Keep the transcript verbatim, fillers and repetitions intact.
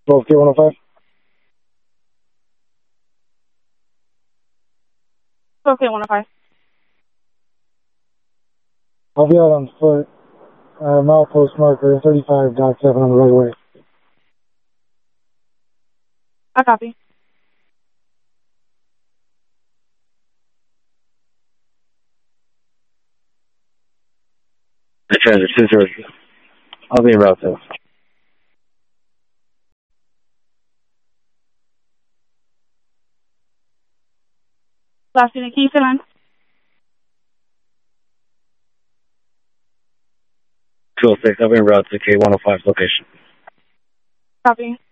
twelve K one oh five. twelve K one oh five. I'll be out on foot. Uh, milepost marker thirty-five dot seven on the right way. I copy. Transit two zero. I'll be in route though. Last unit, can you sit on? two oh six, I'll be in route to K one oh five location. Copy.